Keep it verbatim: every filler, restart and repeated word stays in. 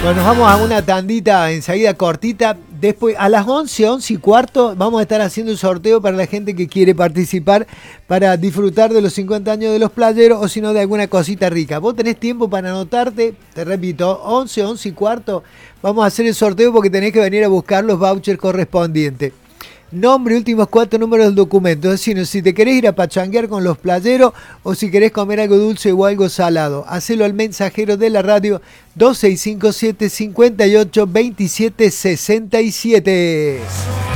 Bueno, nos vamos a una tandita enseguida cortita. Después, a las once, once y cuarto, vamos a estar haciendo un sorteo para la gente que quiere participar para disfrutar de los cincuenta años de los playeros o si no de alguna cosita rica. Vos tenés tiempo para anotarte, te repito, once, once y cuarto, vamos a hacer el sorteo porque tenés que venir a buscar los vouchers correspondientes. Nombre, últimos cuatro números del documento. Es decir, si te querés ir a pachanguear con los playeros o si querés comer algo dulce o algo salado, hacelo al mensajero de la radio dos seis cinco siete, cinco ocho, dos siete seis siete.